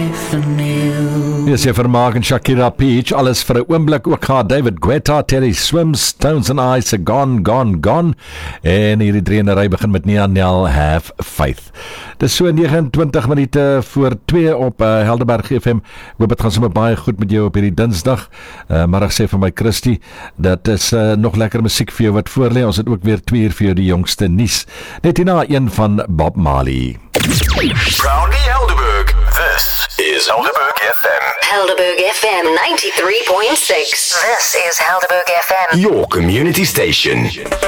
Yes, jy vermaak en Shakira Peach, alles vir 'n oomblik ook gehad. David Guetta, Terry Swims, Stones and I, se Gone, Gone, Gone. En hierdie drieënery begin met Nia Nel, Have Faith. Dis so 29 minute voor 2 op Helderberg FM. Ek hoop dit gaan sommer baie goed met jou op hierdie Dinsdag. Maar ek sê vir my Christie, dat is nog lekker musiek vir jou wat voor lê. Ons het ook weer 2 uur vir jou die jongste nuus. Net hierna een van Bob Marley. Proudly Helderberg. This is Helderberg FM. Helderberg FM 93.6. This is Helderberg FM. Your community station.